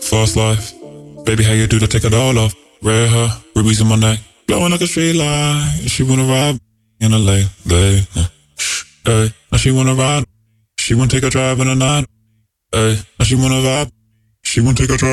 fast life. Baby, how you do to take it all off? Red hair, rubies in my neck, glowing like a street light. She wanna ride in LA, hey. Now she wanna ride. She wanna take a drive in the night. Hey, now she wanna vibe. She wanna take a drive.